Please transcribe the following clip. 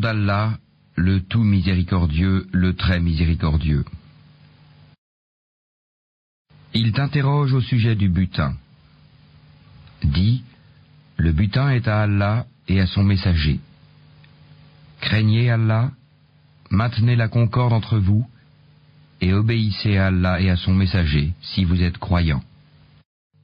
d'Allah, le tout miséricordieux, le très miséricordieux. Il t'interroge au sujet du butin. Dis, le butin est à Allah et à son messager. Craignez Allah, maintenez la concorde entre vous, et obéissez à Allah et à son messager si vous êtes croyants.